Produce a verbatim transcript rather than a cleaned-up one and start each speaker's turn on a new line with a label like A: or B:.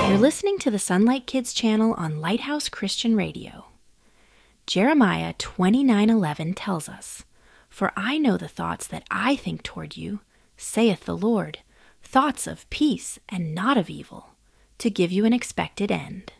A: You're listening to the Sunlight Kids channel on Lighthouse Christian Radio. Jeremiah twenty-nine eleven tells us, "For I know the thoughts that I think toward you, saith the Lord, thoughts of peace and not of evil, to give you an expected end."